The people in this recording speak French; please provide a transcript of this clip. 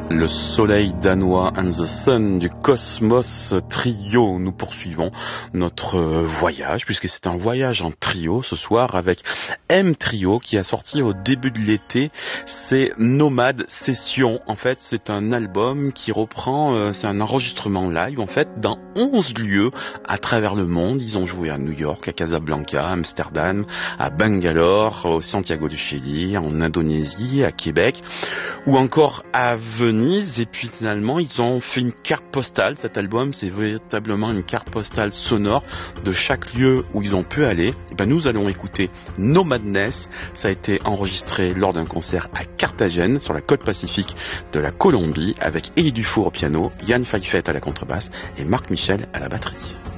Le soleil danois and the sun du Cosmos Trio. Nous poursuivons notre voyage, puisque c'est un voyage en trio ce soir avec M Trio qui a sorti au début de l'été. C'est Nomade Session. En fait, c'est un album qui reprend, c'est un enregistrement live en fait dans 11 lieux à travers le monde. Ils ont joué à New York, à Casablanca, à Amsterdam, à Bangalore, au Santiago du Chili, en Indonésie, à Québec ou encore à Venise. Et puis finalement ils ont fait une carte postale. Cet album, c'est véritablement une carte postale sonore de chaque lieu où ils ont pu aller. Et ben nous allons écouter Nomadness. Ça a été enregistré lors d'un concert à Carthagène sur la côte pacifique de la Colombie avec Élie Dufour au piano, Yann Faifet à la contrebasse et Marc Michel à la batterie.